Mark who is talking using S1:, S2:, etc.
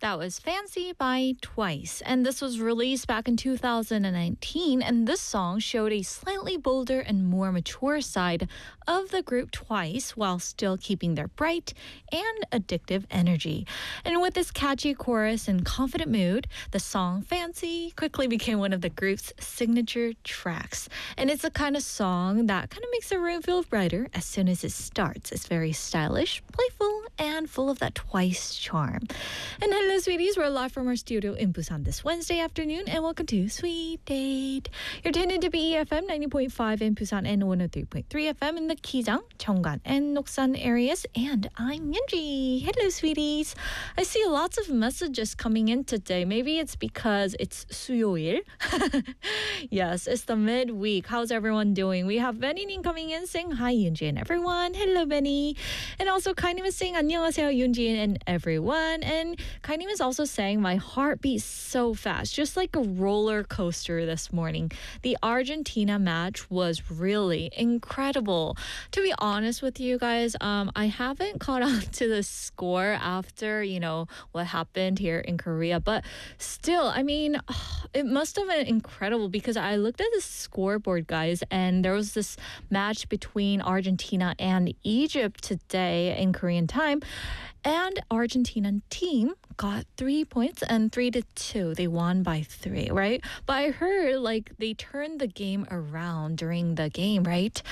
S1: That was Fancy by Twice. And this was released back in 2019. And this song showed a slightly bolder and more mature side of the group Twice while still keeping their bright and addictive energy. And with this catchy chorus and confident mood, the song Fancy quickly became one of the group's signature tracks. And it's the kind of song that kind of makes the room feel brighter as soon as it starts. It's very stylish, playful, and full of that Twice charm. And hello, sweeties. We're live from our studio in Busan this Wednesday afternoon, and welcome to Sweet Date. You're tuned into BEFM 90.5 in Busan and 103.3 FM in the Kijang, Cheonggan, and Noksan areas. And I'm Yunji. Hello, sweeties. I see lots of messages coming in today. Maybe it's because it's 수요일. Yes, it's the midweek. How's everyone doing? We have Benny coming in saying hi, Yunji and everyone. Hello, Benny. And also Kainim is saying 안녕하세요, Yunji and everyone. And Kainim is also saying my heart beats so fast, just like a roller coaster this morning. The Argentina match was really incredible. To be honest with you guys, I haven't caught on to the score after, what happened here in Korea. But still, I mean, it must have been incredible because I looked at the scoreboard, guys, and there was this match between Argentina and Egypt today in Korean time. And Argentinian team got 3 points and 3-2. They won by 3, right? But I heard they turned the game around during the game, right?